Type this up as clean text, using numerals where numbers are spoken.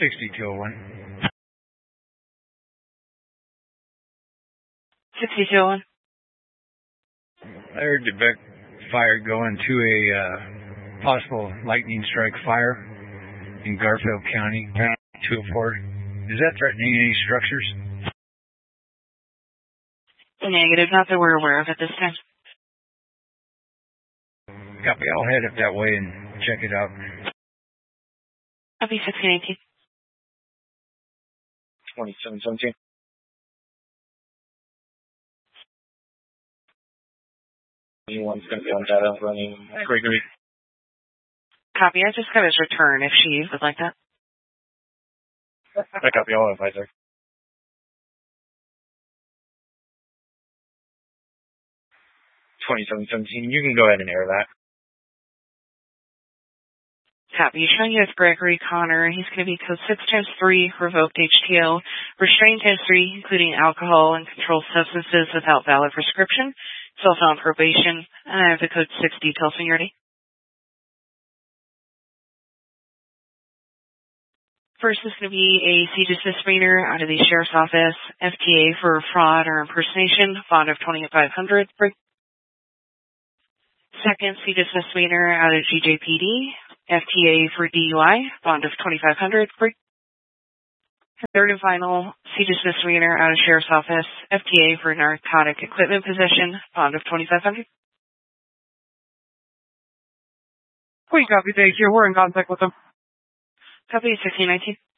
6201. 6201. I heard the fire going to a possible lightning strike fire in Garfield County, 204. Is that threatening any structures? Negative, not that we're aware of at this time. Copy, I'll head up that way and check it out. Copy, 1618. 2717. Anyone's going to be on data running Gregory. Copy, I just got his return if she would like that. I copy, I'll invite her. 2717, you can go ahead and air that. Copy, showing you as Gregory Connor. He's going to be code 6x3, revoked HTO, restrained x3, including alcohol and controlled substances without valid prescription, still on probation, and I have the code 6 detail seniority. First is going to be a CJIS misdemeanor out of the Sheriff's Office, FTA for fraud or impersonation, bond of $2,500. Second, CJIS misdemeanor out of GJPD, FTA for DUI, bond of $2,500. Third and final, CJIS misdemeanor out of Sheriff's Office, FTA for narcotic equipment possession, bond of $2,500. We copy, thank you. We're in contact with them. Copy, 1619.